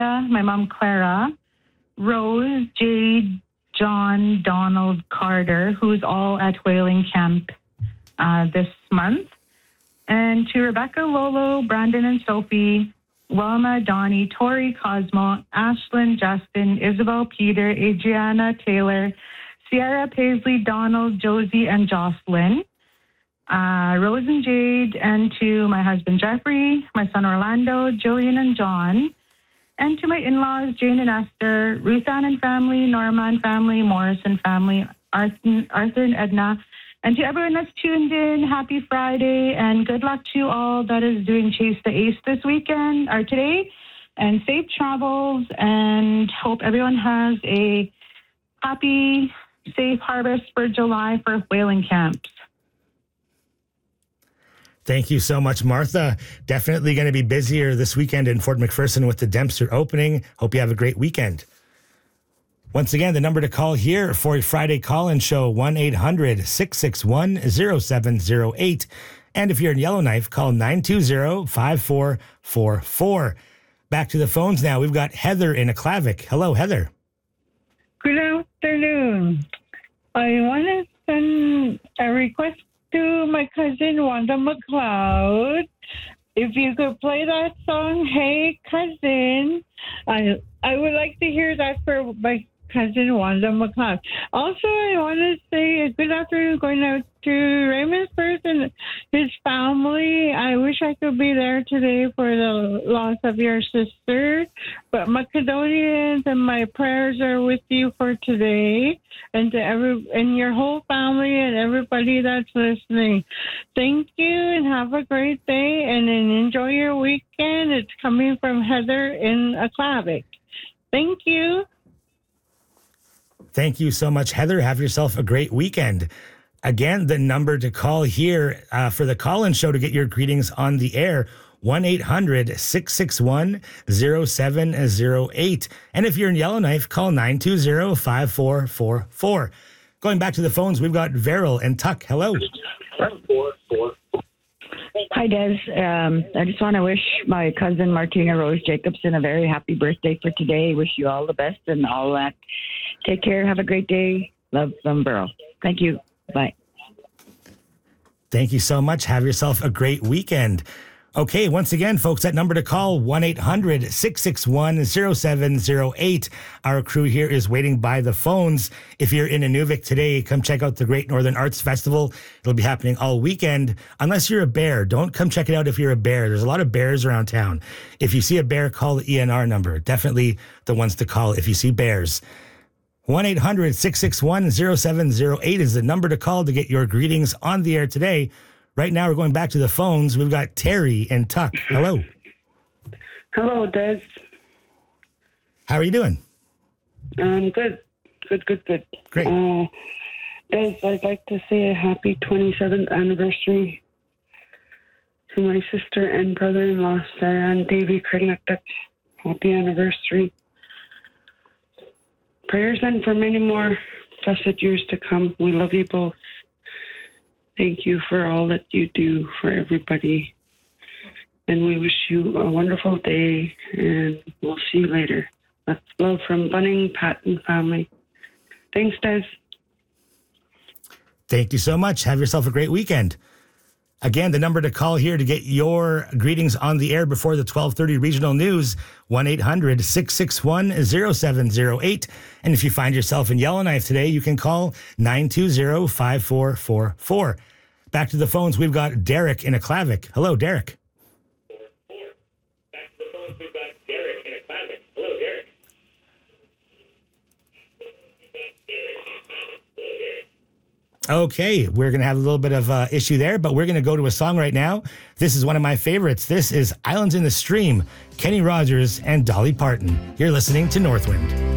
my mom Clara, Rose, Jade, John, Donald, Carter, who's all at whaling camp this month. And to Rebecca, Lolo, Brandon and Sophie, Wilma, Donnie, Tori, Cosmo, Ashlyn, Justin, Isabel, Peter, Adriana, Taylor, Sierra, Paisley, Donald, Josie, and Jocelyn. Rose and Jade, and to my husband Jeffrey, my son Orlando, Jillian and John, and to my in-laws Jane and Esther, Ruth Ann and family, Norma and family, Morris and family, Arthur and Edna, and to everyone that's tuned in, happy Friday, and good luck to all that is doing Chase the Ace this weekend or today, and safe travels, and hope everyone has a happy, safe harvest for July for whaling camps. Thank you so much, Martha. Definitely going to be busier this weekend in Fort McPherson with the Dempster opening. Hope you have a great weekend. Once again, the number to call here for a Friday call-in show, 1-800-661-0708. And if you're in Yellowknife, call 920-5444. Back to the phones now. We've got Heather in Aklavik. Hello, Heather. Good afternoon. I want to send a request to my cousin Wanda McLeod. If you could play that song, Hey Cousin, I would like to hear that for my cousin Wanda McLeod. Also, I want to say a good afternoon going out to Raymond First and his family. I wish I could be there today for the loss of your sister, but Macedonians and my prayers are with you for today, and to and your whole family and everybody that's listening. Thank you and have a great day and enjoy your weekend. It's coming from Heather in Aklavik. Thank you. Thank you so much, Heather. Have yourself a great weekend. Again, the number to call here for the call-in show to get your greetings on the air, 1-800-661-0708. And if you're in Yellowknife, call 920-5444. Going back to the phones, we've got Veril and Tuck. Hello. Hi, Des. I just want to wish my cousin Martina Rose Jacobson a very happy birthday for today. Wish you all the best and all that. Take care. Have a great day. Love from Burl. Thank you. Bye. Thank you so much. Have yourself a great weekend. Okay, once again, folks, that number to call, 1-800-661-0708. Our crew here is waiting by the phones. If you're in Inuvik today, come check out the Great Northern Arts Festival. It'll be happening all weekend. Unless you're a bear, don't come check it out if you're a bear. There's a lot of bears around town. If you see a bear, call the ENR number. Definitely the ones to call if you see bears. 1-800-661-0708 is the number to call to get your greetings on the air today. Right now, we're going back to the phones. We've got Terry and Tuck. Hello. Hello, Des. How are you doing? Good. Good. Great. Des, I'd like to say a happy 27th anniversary to my sister and brother-in-law, Sarah and Davy Kringatuk. Happy anniversary. Prayers and for many more blessed years to come. We love you both. Thank you for all that you do for everybody. And we wish you a wonderful day, and we'll see you later. That's love from Bunning, Pat, and family. Thanks, Des. Thank you so much. Have yourself a great weekend. Again, the number to call here to get your greetings on the air before the 12:30 regional news, 1-800-661-0708. And if you find yourself in Yellowknife today, you can call 920-5444. Back to the phones, we've got Derek in Aklavik. Hello, Derek. Okay, we're going to have a little bit of issue there, but we're going to go to a song right now. This is one of my favorites. This is Islands in the Stream, Kenny Rogers and Dolly Parton. You're listening to Northwind.